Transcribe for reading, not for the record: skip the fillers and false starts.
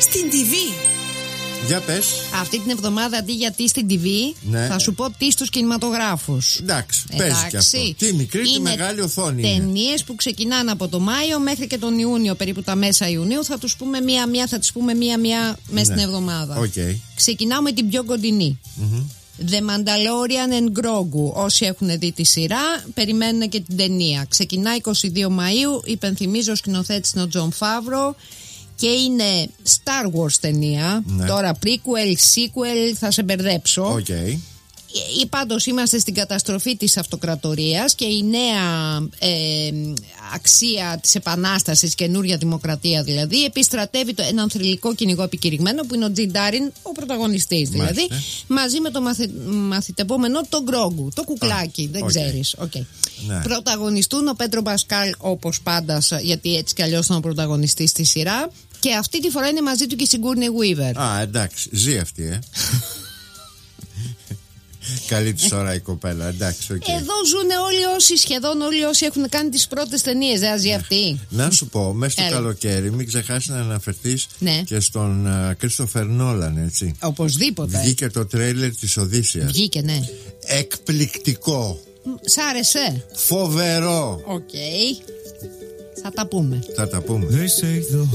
στην TV. Για πες. Αυτή την εβδομάδα αντί για τι στην TV, ναι, θα σου πω τι στους κινηματογράφους. Εντάξει, παίζει και αυτό. Τι μικρή, τι μεγάλη οθόνη. Ταινίες που ξεκινάνε από το Μάιο μέχρι και τον Ιούνιο, περίπου τα μέσα Ιουνίου. Θα τους πούμε μία-μία, θα τις πούμε μία-μία μέσα στην εβδομάδα. Okay. Ξεκινάω με την πιο κοντινή. The Mandalorian and Grogu. Όσοι έχουν δει τη σειρά, περιμένουν και την ταινία. Ξεκινά 22 Μαΐου. Υπενθυμίζω, ο σκηνοθέτης είναι ο Τζον Φάβρο. Και είναι Star Wars ταινία. Ναι. Τώρα prequel, sequel, θα σε μπερδέψω. Okay. Πάντως είμαστε στην καταστροφή της αυτοκρατορίας και η νέα αξία της επανάστασης, καινούρια δημοκρατία δηλαδή, επιστρατεύει έναν θρυλικό κυνηγό επικηρυγμένο που είναι ο Τζιν Ντάριν, ο πρωταγωνιστής δηλαδή, μαζί με το μαθητευόμενο τον Γκρόγκου, το κουκλάκι, δεν ξέρεις. Okay. Ναι. Πρωταγωνιστούν ο Πέντρο Πασκάλ όπως πάντα, γιατί έτσι κι αλλιώς ήταν ο πρωταγωνιστής στη σειρά, και αυτή τη φορά είναι μαζί του και η Sigourney Weaver. Α, εντάξει, ζει αυτή, Καλή της ώρα η κοπέλα, εντάξει. Okay. Εδώ ζουν σχεδόν όλοι όσοι έχουν κάνει τις πρώτες ταινίες. Δεν ζει αυτή. Να σου πω, μέσα στο καλοκαίρι, μην ξεχάσεις να αναφερθείς και στον Κρίστοφερ Νόλαν, έτσι. Οπωσδήποτε. Βγήκε το τρέιλερ της Οδύσσειας. Βγήκε, ναι. Εκπληκτικό. Σ' άρεσε? Φοβερό. Οκ. Θα τα πούμε. Θα τα πούμε.